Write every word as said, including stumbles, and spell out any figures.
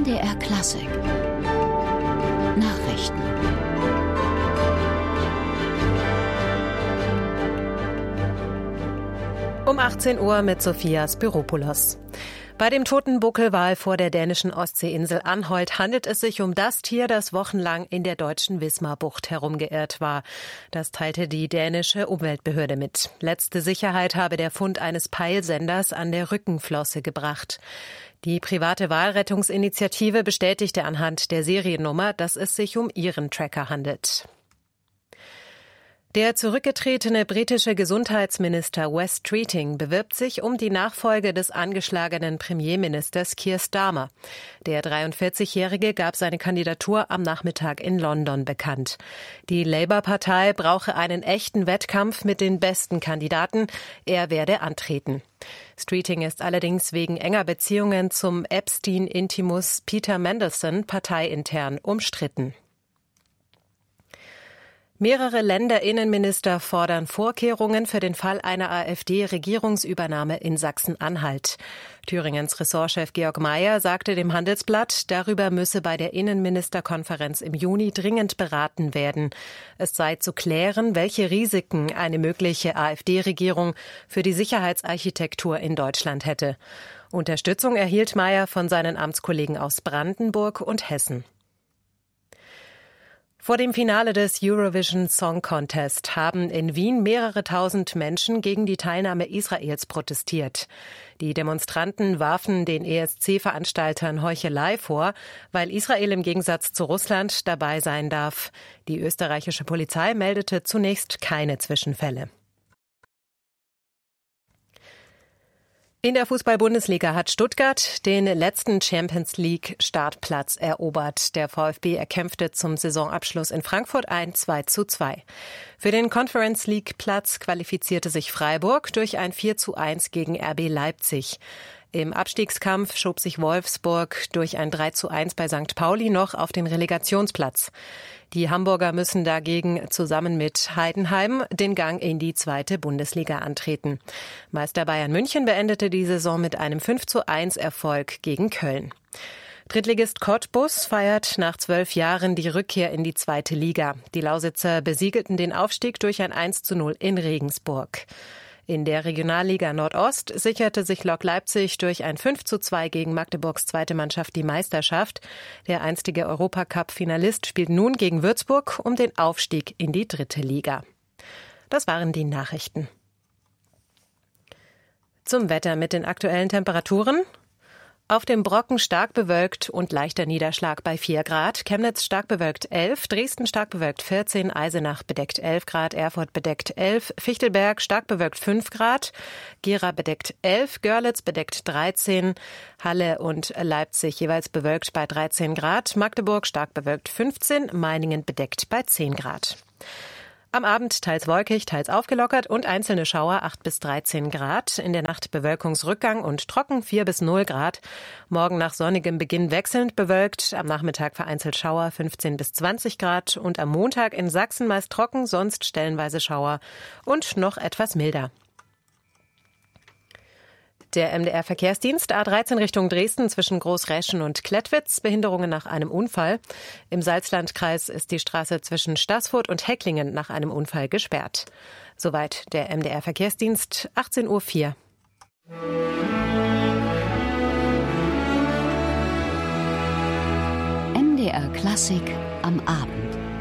M D R Klassik Nachrichten. Um achtzehn Uhr mit Sophia Spiropoulos. Bei dem toten Buckelwal vor der dänischen Ostseeinsel Anholt handelt es sich um das Tier, das wochenlang in der deutschen Wismar-Bucht herumgeirrt war. Das teilte die dänische Umweltbehörde mit. Letzte Sicherheit habe der Fund eines Peilsenders an der Rückenflosse gebracht. Die private Walrettungsinitiative bestätigte anhand der Seriennummer, dass es sich um ihren Tracker handelt. Der zurückgetretene britische Gesundheitsminister Wes Streeting bewirbt sich um die Nachfolge des angeschlagenen Premierministers Keir Starmer. Der dreiundvierzigjährige gab seine Kandidatur am Nachmittag in London bekannt. Die Labour-Partei brauche einen echten Wettkampf mit den besten Kandidaten. Er werde antreten. Streeting ist allerdings wegen enger Beziehungen zum Epstein-Intimus Peter Mandelson parteiintern umstritten. Mehrere Länderinnenminister fordern Vorkehrungen für den Fall einer AfD-Regierungsübernahme in Sachsen-Anhalt. Thüringens Ressortchef Georg Mayer sagte dem Handelsblatt, darüber müsse bei der Innenministerkonferenz im Juni dringend beraten werden. Es sei zu klären, welche Risiken eine mögliche AfD-Regierung für die Sicherheitsarchitektur in Deutschland hätte. Unterstützung erhielt Mayer von seinen Amtskollegen aus Brandenburg und Hessen. Vor dem Finale des Eurovision Song Contest haben in Wien mehrere tausend Menschen gegen die Teilnahme Israels protestiert. Die Demonstranten warfen den E S C-Veranstaltern Heuchelei vor, weil Israel im Gegensatz zu Russland dabei sein darf. Die österreichische Polizei meldete zunächst keine Zwischenfälle. In der Fußball-Bundesliga hat Stuttgart den letzten Champions-League-Startplatz erobert. Der VfB erkämpfte zum Saisonabschluss in Frankfurt ein zwei zu zwei. Für den Conference-League-Platz qualifizierte sich Freiburg durch ein vier zu eins gegen R B Leipzig. Im Abstiegskampf schob sich Wolfsburg durch ein drei zu eins bei Sankt Pauli noch auf den Relegationsplatz. Die Hamburger müssen dagegen zusammen mit Heidenheim den Gang in die zweite Bundesliga antreten. Meister Bayern München beendete die Saison mit einem fünf zu eins Erfolg gegen Köln. Drittligist Cottbus feiert nach zwölf Jahren die Rückkehr in die zweite Liga. Die Lausitzer besiegelten den Aufstieg durch ein eins zu null in Regensburg. In der Regionalliga Nordost sicherte sich Lok Leipzig durch ein fünf zu zwei gegen Magdeburgs zweite Mannschaft die Meisterschaft. Der einstige Europacup-Finalist spielt nun gegen Würzburg um den Aufstieg in die dritte Liga. Das waren die Nachrichten. Zum Wetter mit den aktuellen Temperaturen. Auf dem Brocken stark bewölkt und leichter Niederschlag bei vier Grad. Chemnitz stark bewölkt elf, Dresden stark bewölkt vierzehn, Eisenach bedeckt elf Grad, Erfurt bedeckt elf, Fichtelberg stark bewölkt fünf Grad, Gera bedeckt elf, Görlitz bedeckt dreizehn, Halle und Leipzig jeweils bewölkt bei dreizehn Grad, Magdeburg stark bewölkt fünfzehn, Meiningen bedeckt bei zehn Grad. Am Abend teils wolkig, teils aufgelockert und einzelne Schauer acht bis dreizehn Grad. In der Nacht Bewölkungsrückgang und trocken vier bis null Grad. Morgen nach sonnigem Beginn wechselnd bewölkt. Am Nachmittag vereinzelt Schauer fünfzehn bis zwanzig Grad. Und am Montag in Sachsen meist trocken, sonst stellenweise Schauer und noch etwas milder. Der M D R-Verkehrsdienst A dreizehn Richtung Dresden zwischen Großräschen und Klettwitz. Behinderungen nach einem Unfall. Im Salzlandkreis ist die Straße zwischen Staßfurt und Hecklingen nach einem Unfall gesperrt. Soweit der M D R-Verkehrsdienst, achtzehn Uhr vier. M D R Klassik am Abend.